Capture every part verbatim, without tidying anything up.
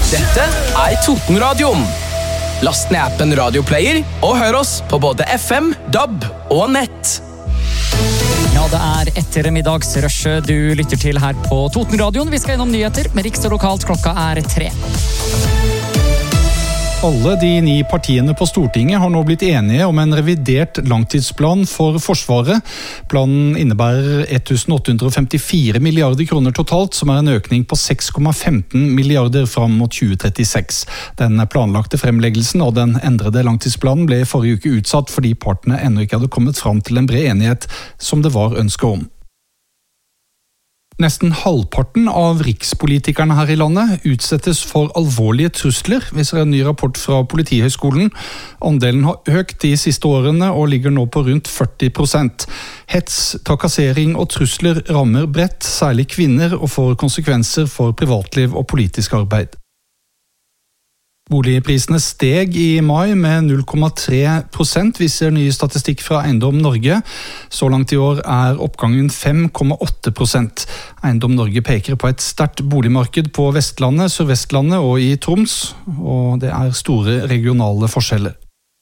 Dette er Totenradioen. Last ned appen Radioplayer og hør oss på både F M, D A B og nett. Ja, det er ettermiddagsrushet du lytter til her på Totenradioen. Vi skal gjennom nyheter med riks og lokalt. Klokka er tre. Alle de ni partiene på Stortinget har nå blitt enige om en revidert langtidsplan for Forsvaret. Planen innebærer elleve åtte femtifire milliarder kroner totalt, som er en økning på seks komma femten milliarder fram mot tjue trettiseks. Den planlagte fremleggelsen av den endrede langtidsplanen ble forrige uke utsatt fordi partene ennå ikke hadde kommet fram til en bred enighet som det var ønske om. Nesten halvparten av rikspolitikerne her i landet utsettes for alvorlige trusler, viser en ny rapport fra Politihøgskolen. Andelen har økt de siste årene og ligger nå på rundt førti prosent. Hets, trakassering og trusler rammer bredt, særlig kvinner, og får konsekvenser for privatliv og politisk arbeid. Boligprisene steg i mai med null komma tre prosent, viser ny statistikk fra Eiendom Norge. Så langt i år er oppgangen fem komma åtte prosent. Eiendom Norge peker på et sterkt boligmarked på Vestlandet, Sørvestlandet og i Troms, og det er store regionale forskjeller.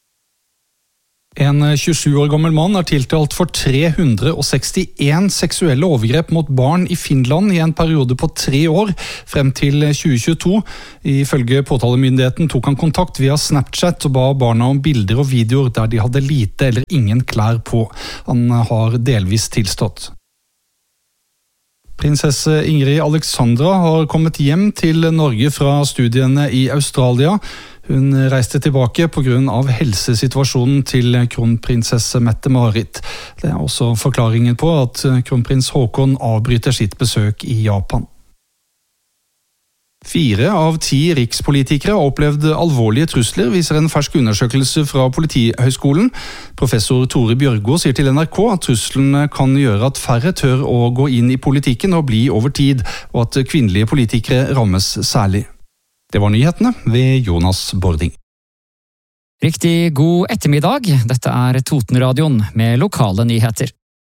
En tjuesju år gammel mann er tiltalt for tre hundre sekstien seksuelle overgrep mot barn i Finland i en periode på tre år, frem til tjue tjueto. Ifølge påtalemyndigheten tok han kontakt via Snapchat og ba barna om bilder og videoer der de hadde lite eller ingen klær på. Han har delvis tilstått. Prinsesse Ingrid Alexandra har kommet hjem til Norge fra studiene i Australia. Hun reiste tilbake på grunn av helsesituasjonen til kronprinsesse Mette-Marit. Det er også forklaringen på at kronprins Håkon avbryter sitt besøk i Japan. Fire av ti rikspolitikere har opplevd alvorlige trusler, viser en fersk undersøkelse fra Politihøgskolen. Professor Tore Bjørgo sier til N R K at truslene kan gjøre at færre tør å gå inn i politikken og bli over tid, og at kvinnelige politikere rammes særlig. Det var nyhetene ved Jonas Bording. Riktig god ettermiddag. Dette er Totenradioen med lokale nyheter.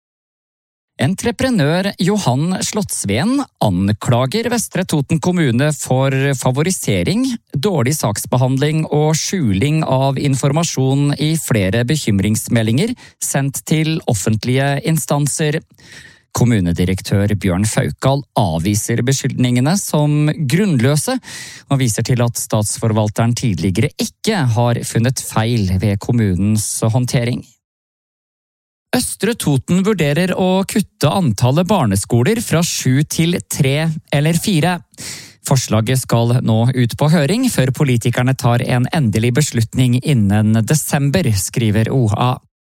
Entreprenør Johan Slottsveen anklager Vestre Toten kommune for favorisering, dårlig saksbehandling og skjuling av informasjon i flere bekymringsmeldinger sendt til offentlige instanser. Kommunedirektør Bjørn Faukal avviser beskyldningene som grunnløse, og viser til at statsforvalteren tidligere ikke har funnet feil ved kommunens håndtering. Østre Toten vurderer å kutte antallet barneskoler fra sju til tre eller fire. Forslaget skal nå ut på høring før politikerne tar en endelig beslutning innen desember, skriver O A.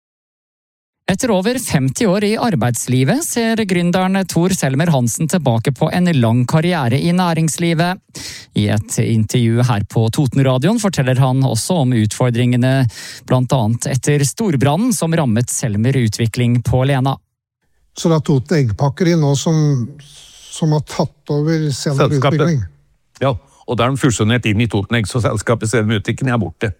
Etter over femti år i arbeidslivet ser gründeren Tor Selmer Hansen tilbake på en lang karriere i næringslivet. I et intervju her på Totenradioen forteller han også om utfordringene, blant annet etter storbrannen som rammet Selmer Utvikling på Lena. Så det er Toten Eggpakkeri nå som, som har tatt over Selmer Utvikling? Ja, og da er de fusjonert inn i Toten Egg, så selskapet Selmer Utvikling er borte.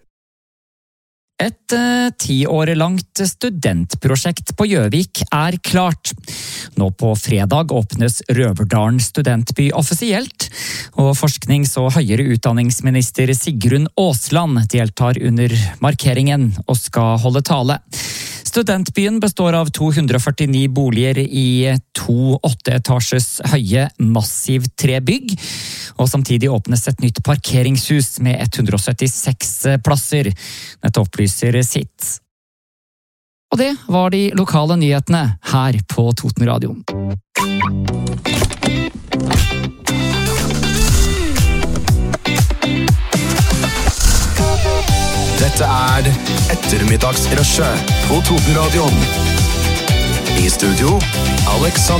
Et uh, ti år langt studentprosjekt på Gjøvik er klart. Nå på fredag åpnes Røverdalen studentby offisielt, og forsknings- og høyere utdanningsminister Sigrun Aasland deltar under markeringen og skal holde tale. Studentbyen består av to hundre førtini boliger i to åtteetasjes høye massiv trebygg, og samtidig åpnes et nytt parkeringshus med hundre syttiseks plasser. Dette opplyser sitt. Og det var de lokale nyhetene her på Totenradioen. Dette er ettermiddagsrushet på Totenradioen. I studio, Alexander.